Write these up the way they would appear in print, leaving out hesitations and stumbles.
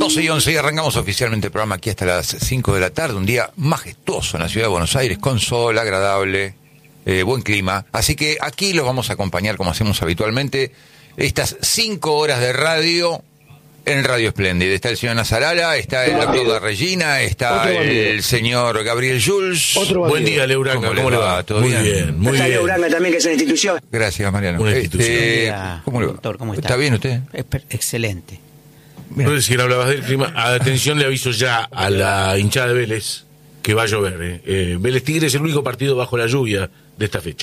12:11 y arrancamos oficialmente el programa aquí hasta las 5 de la tarde, un día majestuoso en la ciudad de Buenos Aires, con sol, agradable, buen clima. Así que aquí los vamos a acompañar como hacemos habitualmente, estas 5 horas de radio en Radio Espléndida. Está el señor Nazarala, está el doctor La Regina, está el señor Gabriel Jules. Buen día, Leuranga, ¿cómo le va? ¿Todo bien? Muy bien. Leuranga también, que es una institución. Gracias, Mariano. Una institución. ¿Cómo le va? Doctor, ¿cómo está? ¿Está bien usted? Excelente. No sé si hablabas del clima. Atención, le aviso ya a la hinchada de Vélez que va a llover. Vélez Tigre es el único partido bajo la lluvia de esta fecha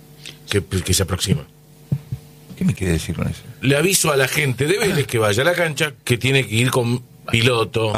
que se aproxima. ¿Qué me quiere decir con eso? Le aviso a la gente de Vélez que vaya a la cancha, que tiene que ir con piloto,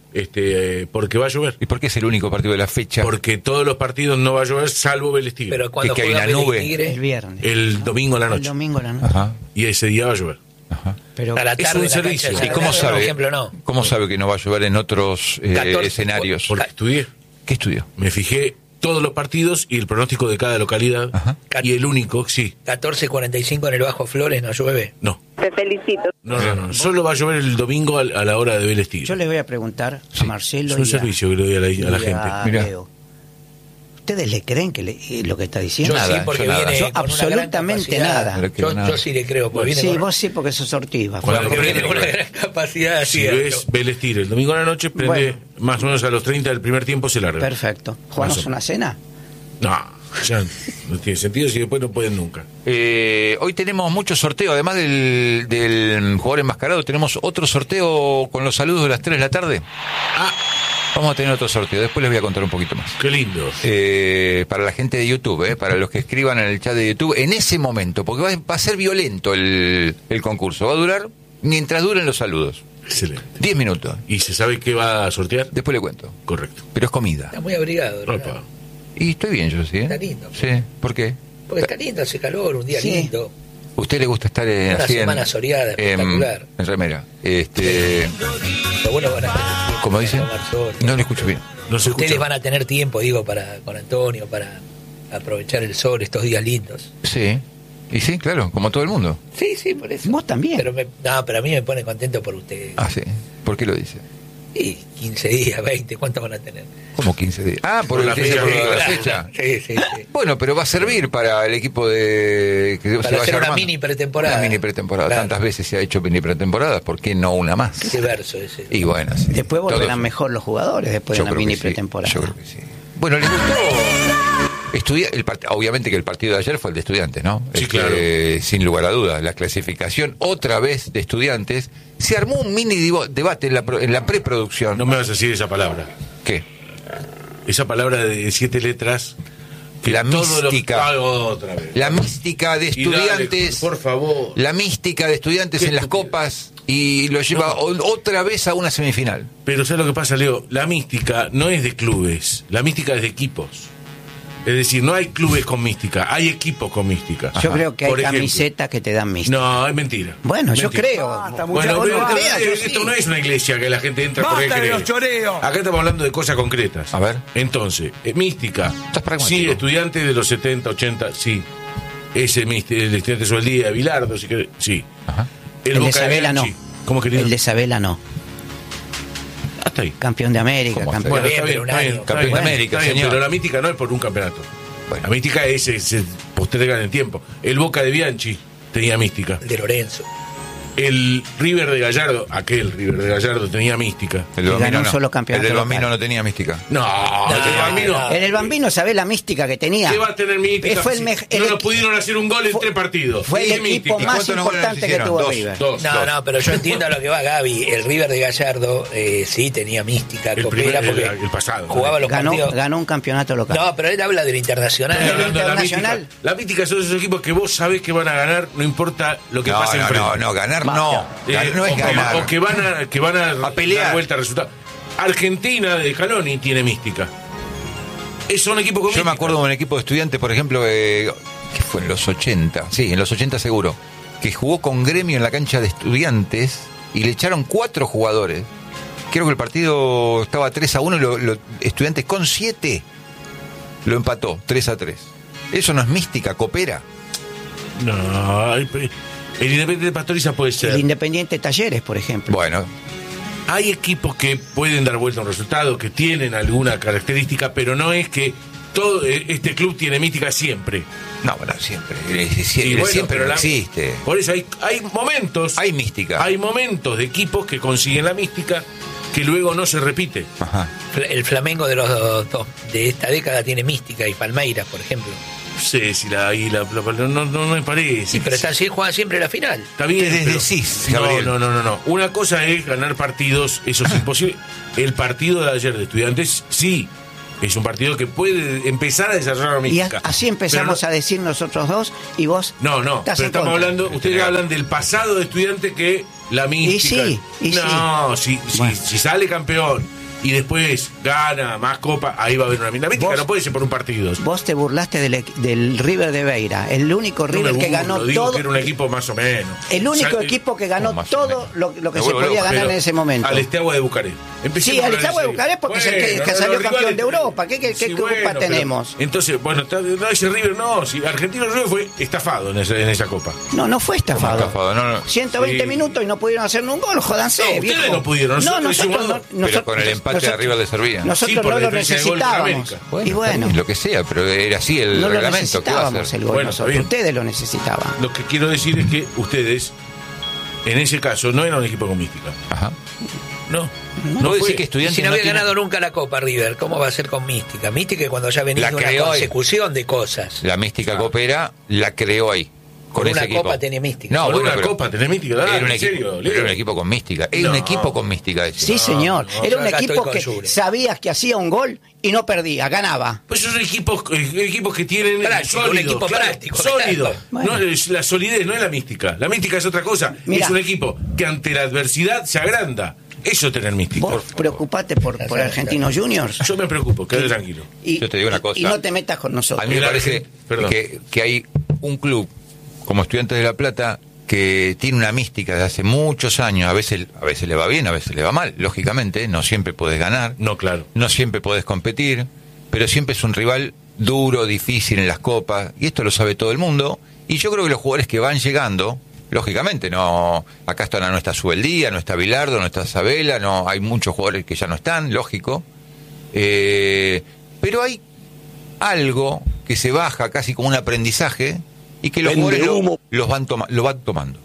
porque va a llover. ¿Y por qué es el único partido de la fecha? Porque todos los partidos no va a llover, salvo Vélez Tigre. Pero cuando que hay juega una nube. Vélez Tigre, El viernes. El domingo a la El noche. domingo a la noche. Ajá, Y ese día va a llover. ajá. Pero a la tarde es un en la cancha servicio. de ¿Y San ¿Y cómo Lorenzo, sabe? por ejemplo, no. ¿Cómo sabe que no va a llover en otros 14, escenarios? Porque estudié. ¿Qué estudió? Me fijé todos los partidos y el pronóstico de cada localidad. Ajá. Y el único, sí. 14:45 en el Bajo Flores, no llueve. No. Te felicito. No. Solo va a llover el domingo a la hora de Vélez Tigre. yo les voy a preguntar Sí. a Marcelo Es un y servicio que le doy a la y gente. Mirá. Leo. ¿Ustedes le creen que lo que está diciendo? Yo nada, sí, porque yo nada. viene Yo con una absolutamente gran capacidad. nada. No le creo nada. Yo sí le creo, porque Sí, viene vos sí, porque sos ortiva. Cuando porque viene prende- con una gran capacidad. Si cierto. ves Vélez Tigre el domingo a la noche, prende Bueno. más o menos a los 30 del primer tiempo se larga. Perfecto. ¿Jugamos Más o una cena? No, ya no tiene sentido si después no pueden nunca. Hoy tenemos mucho sorteo, además del jugador enmascarado, tenemos otro sorteo con los saludos de las 3 de la tarde. Vamos a tener otro sorteo, después les voy a contar un poquito más. Qué lindo. Para la gente de YouTube, para los que escriban en el chat de YouTube, en ese momento, porque va a ser violento el concurso, va a durar mientras duren los saludos. Excelente. 10 minutos, ¿Y se sabe qué va a sortear? después le cuento. Correcto. Pero es comida. Está muy abrigado. ¿no? Opa. Y estoy bien yo, ¿sí? Está lindo. Sí, ¿por qué? Porque está lindo, hace calor, un día Sí. lindo. ¿Usted le gusta estar Una así semana soleada, espectacular. en remera? Lo bueno van a tener tiempo ¿Cómo para dice? tomar sol. No le escucho bien. No se Ustedes escucha. van a tener tiempo, digo, con Antonio, para aprovechar el sol estos días lindos. Sí, y sí, claro, como todo el mundo. Sí, por eso. Vos también. Pero a mí me pone contento por ustedes. Ah, sí. ¿Por qué lo dice? Y 15 días, 20, ¿cuántos van a tener? Como 15 días. Ah, por Por la la fecha. fecha, Por la Claro, fecha. Sí. Bueno, pero va a servir para el equipo de que se Para vaya hacer una armando. mini pretemporada. Una mini pretemporada. Claro. Tantas veces se ha hecho mini pretemporada, ¿por qué no una más? Qué verso ese. Y bueno, sí. Después volverán Todos- mejor los jugadores después Yo de una creo mini que sí, pretemporada. Yo creo que sí. Bueno, ¿les gustó? Obviamente que el partido de ayer fue el de Estudiantes, ¿no? Sí, claro. Sin lugar a dudas. La clasificación otra vez de Estudiantes. Se armó un mini debate en la preproducción. No me vas a decir esa palabra. ¿Qué? Esa palabra de 7 letras. que La todos los- mística. otra vez. La mística de Y dale, Estudiantes. por favor. La mística de Estudiantes Qué en las estúpido. copas y lo lleva otra vez a una semifinal. Pero ¿sabes lo que pasa, Leo? La mística no es de clubes, la mística es de equipos. Es decir, no hay clubes con mística, hay equipos con mística. Yo creo que hay Por ejemplo. camisetas que te dan mística. No, es mentira. Bueno, yo Mentira. creo. Bueno, Vos no pero creas, yo esto sí. no es una iglesia que la gente entra porque ¡Basta de cree. los choreos! Acá estamos hablando de cosas concretas. A ver. Entonces, mística. Estás pragmático. Sí, estudiantes de los 70, 80, sí. Ese el estudiante sobre el día, Bilardo, si querés, sí. Ajá. El de Boca Isabela no. Bianchi. ¿Cómo querido? El de Isabela no. Hasta ahí. Campeón de América. ¿Cómo Campeón. Bueno, Bien, está bien, pero un está bien, año. está Campeón bien. de América, Está bien, señor. pero la mística no es por un campeonato. Bueno. La mística se posterga en el tiempo. El Boca de Bianchi tenía mística. El de Lorenzo. El River de Gallardo, aquel River de Gallardo tenía mística. El de Y ganó Bambino un no. solo campeonato El del local. Bambino no tenía mística. No, el Bambino. no. En el Bambino, ¿sabés la mística que tenía? ¿Qué va a tener mística? Fue el Si mej- no el nos equi- pudieron hacer un gol en fue- 3 partidos. Fue el ¿Qué equipo mística? más ¿Cuántos goles importante que hicieron? tuvo Dos. River. Dos. No, pero yo entiendo a lo que va Gaby. El River de Gallardo sí tenía mística, El copera, primer- porque el pasado. jugaba los partidos. Ganó un campeonato local. No, pero él habla del internacional. Estoy hablando de la Internacional. mística. La mística son esos equipos que vos sabés que van a ganar, no importa lo que No, pase enfrente. no, ganar no. No es ganar. O que van a pelear. dar vuelta al resultado. Argentina de Scaloni tiene mística. Son equipos con Yo me mística. acuerdo de un equipo de Estudiantes, por ejemplo, que fue en los 80, sí, en los 80 seguro, que jugó con Gremio en la cancha de Estudiantes y le echaron 4 jugadores. Creo que el partido estaba 3-1 y los Estudiantes con 7 lo empató, 3-3. Eso no es mística, coopera. No, el Independiente de Pastoriza puede ser. El Independiente Talleres, por ejemplo. Bueno, Hay equipos que pueden dar vuelta a un resultado, que tienen alguna característica, pero no es que todo este club tiene mística siempre. No, bueno, siempre. Y bueno, Siempre pero no existe. Por eso hay momentos. Hay mística. Hay momentos de equipos que consiguen la mística que luego no se repite. Ajá. El Flamengo de esta década tiene mística, y Palmeiras, por ejemplo. Sí, si no me parece. Sí, pero juega siempre la final. Está bien. ¿Qué pero- decís, no, Gabriel? no. Una cosa es ganar partidos, eso es imposible. El partido de ayer de Estudiantes, sí, es un partido que puede empezar a desarrollar la Y mística. así empezamos Pero a decir nosotros dos y vos. No, estás pero en estamos contra. hablando, ustedes hablan del pasado de Estudiantes que la mística. No, Bueno. si sale campeón y después gana más copa, ahí va a haber una mística. La mística Vos- no puede ser por un partido. Vos te burlaste del River de Beira, el único No me River que burlo, ganó digo todo. que era un equipo más o menos. El único O sea, equipo que ganó No, más o todo menos. lo que Me se vuelvo podía loco, ganar pero en ese momento. Al Esteagua de Bucarest. Empecemos Sí, a al hablar Esteagua de en serio. Bucarest porque es el que Bueno, salió los campeón rivales- de Europa. ¿Qué Sí, culpa bueno, pero- tenemos? Entonces, bueno, no, ese River no. Si Argentino River fue estafado en esa copa. No fue estafado. Estafado, no. 120 Sí. minutos y no pudieron hacer un gol, jódanse, No, ustedes viejo. no pudieron, No, nosotros nosotros hicimos no. Pero con el empate de River de Servía. Nosotros Sí, por no la lo diferencia de gol con necesitábamos. América. Y bueno, Lo que sea, pero era así el no lo reglamento. ¿Qué va a necesitábamos hacer? el gol Bueno, nosotros. está bien. Ustedes lo necesitaban. Lo que quiero decir es que ustedes, en ese caso, no eran un equipo con mística. Ajá. No. ¿No fue. decir que Y Estudiantes si no había tiene- ganado nunca la Copa River, ¿cómo va a ser con mística? Mística es cuando ya venís La de una creó ahí. consecución de cosas. La mística copera la creó ahí. Con Por ese una equipo. copa tenía mística. No, Por bueno, una pero copa tenés mística, dale, era un en equipo, serio, pero Leo. era un equipo con mística. Era un No. equipo con mística ese. Sí, señor. no, Era un yo acá equipo estoy con que Jure. sabías que hacía un gol y no perdía, ganaba. Pues son equipos que tienen Práctico, un sólido, equipo claro, práctico, sólido. claro. Bueno. No es la solidez, no es la mística. La mística es otra cosa. Mira. Es un equipo que ante la adversidad se agranda. Eso es tener mística. Vos preocupate por Argentinos Juniors Yo me preocupo, quédate tranquilo. y, Yo te digo una cosa. y no te metas con nosotros. A mí me El parece perdón. que hay un club como Estudiantes de La Plata que tiene una mística de hace muchos años. A veces le va bien, a veces le va mal. Lógicamente, no siempre podés ganar, No, claro. no siempre podés competir, pero siempre es un rival duro, difícil en las copas, y esto lo sabe todo el mundo. Y yo creo que los jugadores que van llegando, lógicamente, no, acá no está Subeldía, no está Bilardo, no está Sabela, no, hay muchos jugadores que ya no están, lógico. Pero hay algo que se baja casi como un aprendizaje y que los jugadores lo van tomando.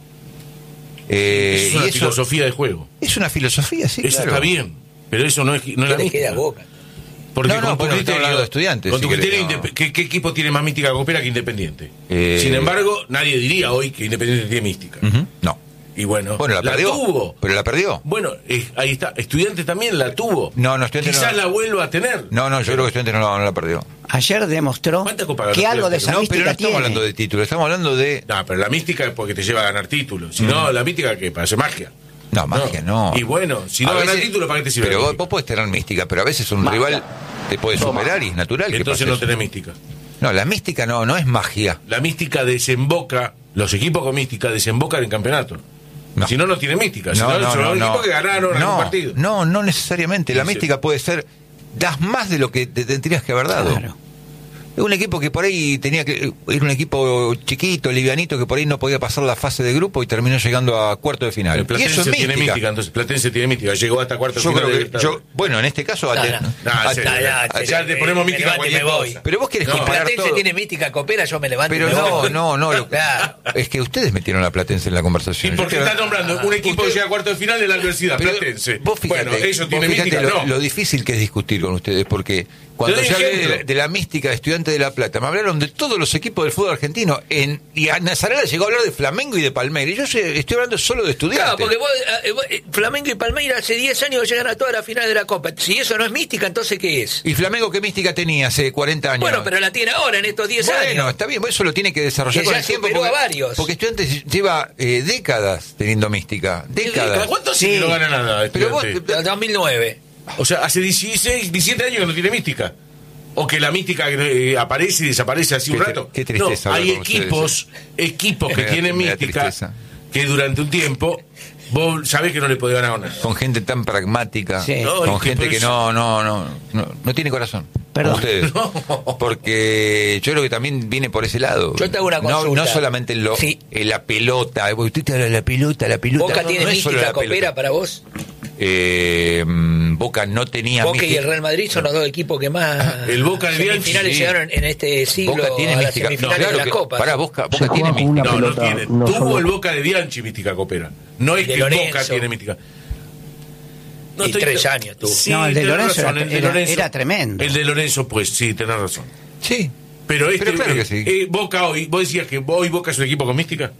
Es una y eso filosofía de juego. es una filosofía, sí, Eso claro. está bien, pero eso no es la ¿Qué le mística. queda a Boca? Porque No, con tu bueno, estamos criterio, hablando de Estudiantes, con tu si querés, criterio, no. ¿qué equipo tiene más mística copera que Independiente? Eh, Sin embargo, nadie diría hoy que Independiente tiene mística. Ujú, no. Y bueno, Bueno, la perdió. tuvo. Pero la perdió. Bueno, ahí está. Estudiantes también la tuvo. No, Estudiantes Quizás no. la vuelva a tener. No, yo creo que Estudiantes no la perdió. Ayer demostró ¿Cuántas copas ganó que algo de Estudiantes? esa No, pero no mística estamos tiene. hablando de títulos, estamos hablando de... No, pero la mística es porque te lleva a ganar títulos. Si no, la mística que para hacer magia. No, magia no. Y bueno, si no A ganas veces- título, ¿para qué te sirve? Pero la vos mística? podés tener mística, pero a veces un rival te puede superar y es natural que Entonces pase no eso. tenés mística. No, la mística no es magia. La mística desemboca, los equipos con mística desembocan en campeonato. No. Si no tiene mística. Si no, son los equipos que ganaron algún partido. No necesariamente. La Sí, sí. mística puede ser, das más de lo que te tendrías que haber dado. Claro. Es un equipo que por ahí era un equipo chiquito, livianito, que por ahí no podía pasar la fase de grupo y terminó llegando a cuarto de final. El Y Platense eso es tiene mística. mística, entonces Platense tiene mística, llegó hasta cuarto Yo final creo de que, Libertadores. bueno, en este caso... Ya te ponemos mística a cualquier me voy. cosa. Pero vos querés No. comparar Platense todo. tiene mística copera, yo me levanto Pero y me voy. no. Claro. Es que ustedes metieron a Platense en la ¿Y conversación. por qué Yo está creo- nombrando un equipo que llega a cuarto de final de la adversidad? Pero Platense. vos fíjate, Bueno, eso vos tiene fíjate mística, no. lo difícil que es discutir con ustedes, porque cuando Te doy yo hablé ejemplo. de la mística de Estudiantes de La Plata, me hablaron de todos los equipos del fútbol argentino, y a Nazarela llegó a hablar de Flamengo y de Palmeiras, y yo estoy hablando solo de Estudiantes. Claro, porque Flamengo y Palmeiras hace 10 años llegan a toda la final de la Copa. Si eso no es mística, entonces ¿qué es? ¿Y Flamengo qué mística tenía hace 40 años? Bueno, pero la tiene ahora, en estos 10 Bueno, años. está bien, eso lo tiene que desarrollar Que con ya el tiempo. superó a varios. Porque Estudiantes lleva décadas teniendo mística. Décadas. ¿Cuánto hace que no gana nada? Pero vos- Estudiantes? Del 2009. O sea, hace 16, 17 años que no tiene mística. O que la mística aparece y desaparece así un Qué rato. qué tristeza No, hay hablar con equipos que Me da- tienen me da mística tristeza. que durante un tiempo vos sabés que no le podés ganar a nada. Con gente tan pragmática, Sí. No, con y que gente por que eso- no tiene corazón. Perdón. Como ustedes. Porque yo creo que también viene por ese lado. Yo te hago una consulta. No solamente Sí. en la pelota. Usted te habla de la pelota. ¿Boca No, tiene no es solo mística la pelota. copera para vos? Boca no tenía Boca y mística. el Real Madrid son los dos equipos que más El Boca de Bianchi, semifinales sí. llegaron en este siglo Boca tiene a las mística. No, semifinales claro de la que, Copa. pará, Boca Se tiene juega con una mística. No, no pelota, tiene. no Tuvo solo- el Boca de Bianchi mística copera. No es De que Lorenzo. Boca tiene mística. Y 3 años tuvo. Sí, No, el de tenés Lorenzo razón, era- el de era- Lorenzo. era tremendo. El de Lorenzo, pues sí, tenés razón. Sí. Pero claro que sí. Boca hoy, vos decías que hoy Boca es un equipo con mística.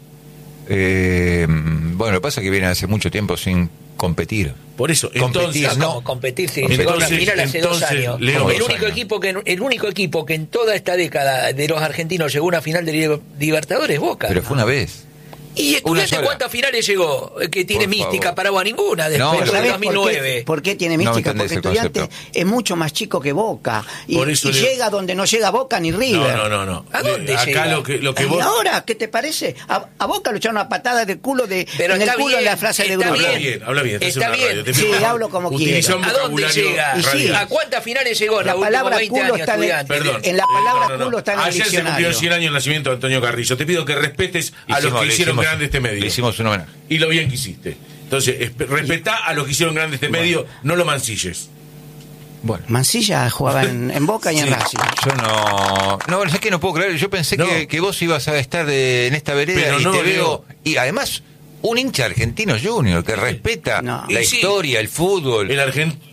Bueno, lo que pasa es que viene hace mucho tiempo sin competir. Por eso, Competir, entonces, no. Como competir si Entonces- llegó a una final hace 2 entonces, años. Leo, el 2 único años. equipo que en toda esta década de los argentinos llegó a una final de Libertadores es Boca. Pero fue una vez. ¿Y una estudiante sola. cuántas finales llegó que tiene Por mística favor. para vos? Ninguna después No, del pero ¿Sabés 2009. por qué tiene No mística? entendés Porque el Estudiante concepto. es mucho más chico que Boca. Y, Por eso y le- llega donde no llega Boca ni River. No. ¿A dónde Acá llega? lo que ¿Y vos... ahora qué te parece? A Boca le echaron una patada de culo Pero en el está culo bien, en la frase de está Bruno. Habla bien, estás en Está una bien. radio, te Sí, pido, hablo como utiliza un ¿A dónde vocabulario llega? Y sí. radial. ¿A cuántas finales llegó en La los últimos palabra 20 culo años, está en el- Estudiante? Perdón. En la palabra culo está en el Ayer se diccionario. cumplieron 100 años el nacimiento de Antonio Carrillo. Te pido que respetes a los que Le hicieron hicimos- grande este medio. Le hicimos un homenaje. Y lo bien que hiciste. Entonces, respetá a los que hicieron grande este medio, no lo mancilles. Bueno. Mancilla jugaba en Boca y en Sí, Racing. yo no es que no puedo creer. Yo pensé No. que vos ibas a estar en esta vereda Pero y no, te veo. Leo. Y además, un hincha argentino junior que respeta No. la Y sí. historia, el fútbol. El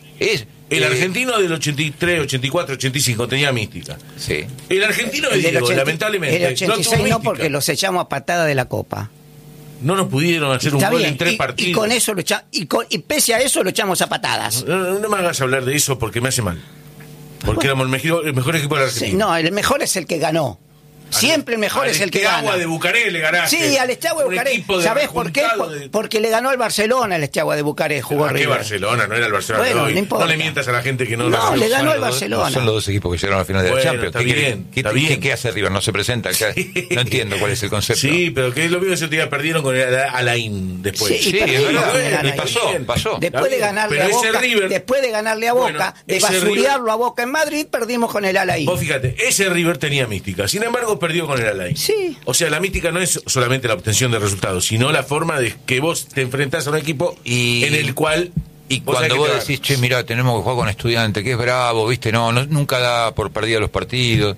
es argentino del 83, 84, 85 tenía mística. Sí. El argentino de El del Diego, 80 lamentablemente, el no 86 tuvo no, mística. porque los echamos a patada de la Copa. No nos pudieron hacer un Está gol bien, en 3 y partidos. con eso y pese a eso lo echamos a patadas. No me hagas hablar de eso porque me hace mal. Porque éramos el mejor equipo de la Sí, Argentina. no, el mejor es el que ganó. Siempre el mejor es el que gana. Agua de Bucarest le ganaste. Sí, al Esteagua de Un Bucarest. equipo de ¿Sabés por qué? rejuntado de- Porque le ganó al Barcelona el Esteagua de Bucarest, jugó ¿A qué River. Barcelona? No era el Barcelona Bueno, de hoy. no importa. le mientas a la gente que no... No, la- le ganó al Son los dos- Barcelona. Son los dos equipos que llegaron a la final de la Bueno, Champions. está ¿Qué quiere- bien, qué- está qué- bien. qué hace River? No se presenta acá. No entiendo cuál es el concepto. Sí, pero que es lo mismo que ese día perdieron con el Alain después. Sí, Sí, perdimos es verdad. con el Y Alain. pasó. Después de ganarle Pero a ese Boca, River- después de ganarle a Boca, Bueno, de ese basurearlo a Boca en Madrid, perdimos con el Alain. Vos fíjate, ese River tenía mística. Sin embargo, perdió con el Alain. Sí. O sea, la mística no es solamente la obtención de resultados, sino la forma de que vos te enfrentás a un equipo en el cual... Y vos sabés cuando que vos te va- decís, che, mirá, tenemos que jugar con Estudiante, que es bravo, viste, nunca da por perdido los partidos.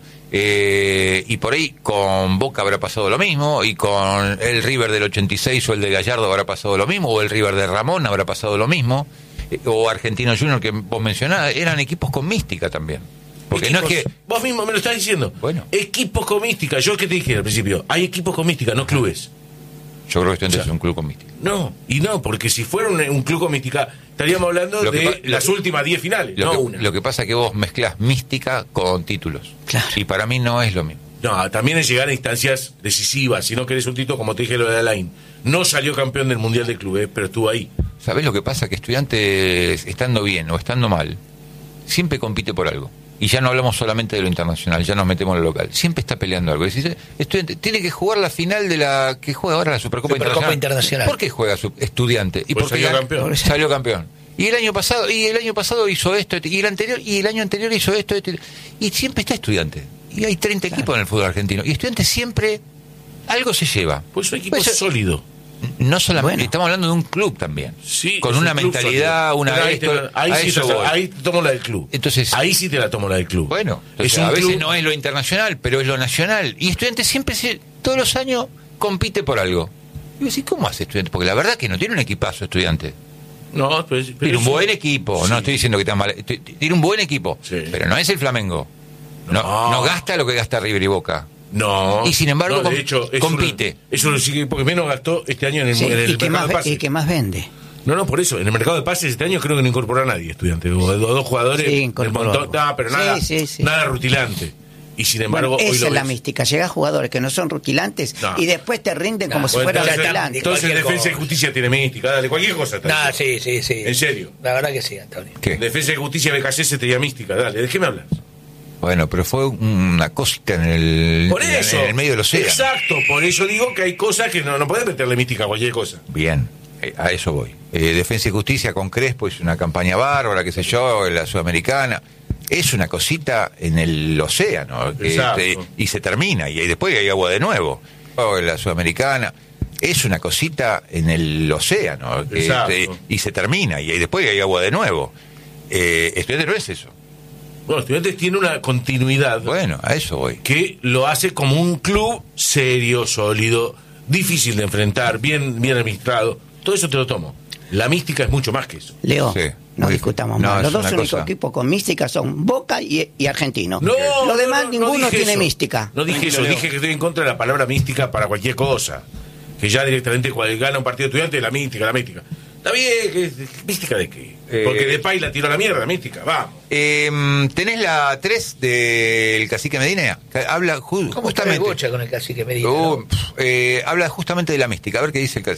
Y por ahí con Boca habrá pasado lo mismo, y con el River del 86 o el de Gallardo habrá pasado lo mismo, o el River de Ramón habrá pasado lo mismo, o Argentino Junior que vos mencionabas, eran equipos con mística también. Porque no es Equipos- que... Vos mismo me lo estás diciendo. Bueno. Equipos con mística. Yo que te dije al principio, hay equipos con mística, no clubes. Yo creo que Estudiantes O sea, es un club con mística. No, y no, porque si fuera un club con mística, estaríamos hablando Lo que de pa- lo las que- últimas 10 finales, Lo, no que, una. lo que pasa es que vos mezclás mística con títulos. Claro. Y para mí no es lo mismo. No, también es llegar a instancias decisivas. Si no querés un título, como te dije lo de Alain. No salió campeón del Mundial de Clubes, pero estuvo ahí. ¿Sabés lo que pasa? Que Estudiantes, estando bien o estando mal, siempre compite por algo. Y ya no hablamos solamente de lo internacional, ya nos metemos en lo local. Siempre está peleando algo. Decís, Estudiante tiene que jugar la final de la que juega ahora la Supercopa Internacional. ¿Por qué juega Estudiante? Y Pues porque salió campeón. Salió campeón. Y el año pasado hizo esto, y el año anterior hizo esto, y siempre está Estudiante. Y hay 30 equipos en el fútbol argentino. Y Estudiante siempre algo se lleva. Pues un equipo Puede ser- sólido. No solamente, Bueno. estamos hablando de un club también. Sí, con es una un club mentalidad, sólido. una Pero esto, ahí, a sí eso voy. ahí te tomo la del club. Entonces- ahí sí te la tomo la del club. Bueno, es entonces, un a veces club- no es lo internacional, pero es lo nacional. Y Estudiantes siempre, todos los años, compite por algo. Y vos decís, ¿cómo hace Estudiantes? Porque la verdad que no tiene un equipazo Estudiantes. No, pero Tiene un eso- buen equipo, Sí. no estoy diciendo que está mal. Tiene un buen equipo, Sí. pero no es el Flamengo. No gasta lo que gasta River y Boca. No. Y sin embargo, no, de hecho, es compite. Es uno de los equipos que menos gastó este año en el, Sí, en el y, que mercado más, de pases. y que más vende. No, por eso. En el mercado de pases este año creo que no incorporó a nadie, Estudiante. Hubo dos jugadores. Sí, del incorporó montón. algo. No, pero Sí, nada, sí. nada rutilante. Y sin embargo, Bueno, hoy esa lo es la ves. mística. Llega jugadores que no son rutilantes No. y después te rinden como si Bueno, fueran entonces, rutilantes. entonces Cualquier Defensa y cosa. Justicia tiene mística. Dale, cualquier cosa. está Nah, diciendo. sí. En serio. La verdad que sí, Antonio. ¿Qué? Defensa y Justicia BKC tenía mística. Dale, ¿de qué me hablas? Bueno, pero fue una cosita en el medio del océano. Exacto, por eso digo que hay cosas que no podés meterle mística a cualquier cosa. Bien, a eso voy. Defensa y Justicia con Crespo hizo una campaña bárbara, qué sé yo, en la Sudamericana. Es una cosita en el océano, Exacto. y se termina, y después hay agua de nuevo. En la Sudamericana. es una cosita en el océano y se termina y después hay agua de nuevo. Estudiantes no es eso. Bueno, Estudiantes tiene una continuidad. Bueno, a eso voy. Que lo hace como un club serio, sólido, difícil de enfrentar, bien administrado. Todo eso te lo tomo. La mística es mucho más que eso. Leo, Sí, no muy discutamos difícil. más. No, Los es dos una únicos cosa. equipos con mística son Boca y Argentino. No, Los demás, no ninguno dije tiene eso. mística. No dije eso, dije que estoy en contra de la palabra mística para cualquier cosa. Que ya directamente cuando gana un partido de Estudiantes, la mística. Está bien, ¿mística de qué? Porque Depay la tiró a la mierda, mística, vamos. ¿Tenés la 3 del Cacique Medina? Habla ¿Cómo está el justamente. Bocha con el Cacique Medina? Habla justamente de la mística. A ver qué dice el Cacique.